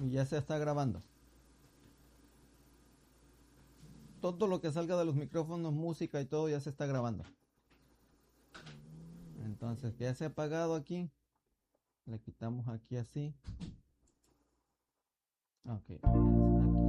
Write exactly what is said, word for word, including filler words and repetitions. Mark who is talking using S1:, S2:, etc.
S1: Y ya se está grabando. Todo lo que salga de los micrófonos, música y todo ya se está grabando. Entonces ya se ha apagado aquí. Le quitamos aquí así. Ok.